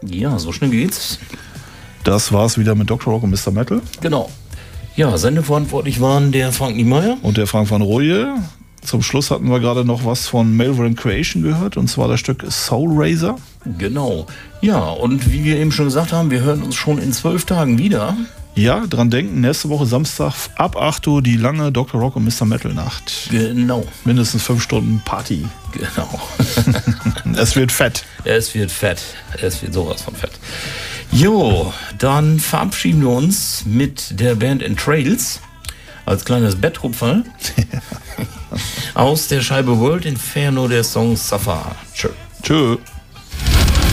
Ja, so schnell geht's. Das war's wieder mit Dr. Rock und Mr. Metal. Genau. Ja, sendeverantwortlich waren der Frank Niemeyer. Und der Frank van Rooije. Zum Schluss hatten wir gerade noch was von Malvern Creation gehört, und zwar das Stück Soul Razor. Genau. Ja, und wie wir eben schon gesagt haben, wir hören uns schon in 12 Tagen wieder. Ja, dran denken, nächste Woche Samstag ab 8 Uhr die lange Dr. Rock und Mr. Metal Nacht. Genau. Mindestens 5 Stunden Party. Genau. Es wird fett. Es wird fett. Es wird sowas von fett. Jo, dann verabschieden wir uns mit der Band Entrails als kleines Bettrupferl aus der Scheibe World Inferno der Song Suffer. Tschö. Tschö.